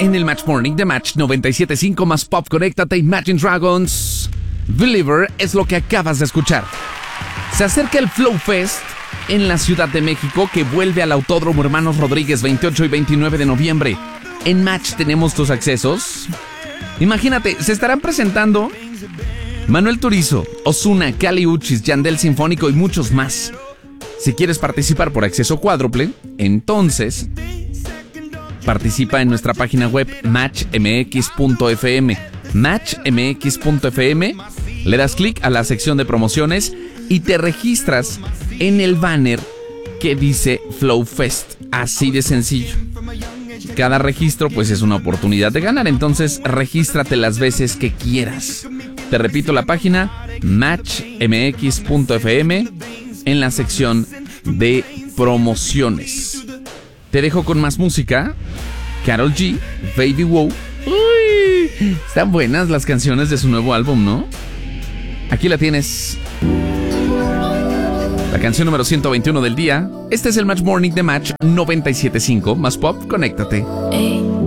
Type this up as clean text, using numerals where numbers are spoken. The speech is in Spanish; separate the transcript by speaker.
Speaker 1: en el Match Morning de Match 97.5 más Pop. Conéctate. Imagine Dragons, Believer es lo que acabas de escuchar. Se acerca el Flow Fest en la Ciudad de México, que vuelve al Autódromo Hermanos Rodríguez 28 y 29 de noviembre. En Match tenemos tus accesos. Imagínate, se estarán presentando Manuel Turizo, Ozuna, Kali Uchis, Yandel Sinfónico y muchos más. Si quieres participar por acceso cuádruple, entonces participa en nuestra página web matchmx.fm. Matchmx.fm, le das clic a la sección de promociones y te registras en el banner que dice Flow Fest. Así de sencillo. Cada registro pues es una oportunidad de ganar, entonces regístrate las veces que quieras. Te repito la página matchmx.fm en la sección de promociones. Te dejo con más música. Karol G, Baby Wow. Uy, están buenas las canciones de su nuevo álbum, ¿no? Aquí la tienes. La canción número 121 del día. Este es el Match Morning de Match 97.5 más Pop. Conéctate.
Speaker 2: Hey.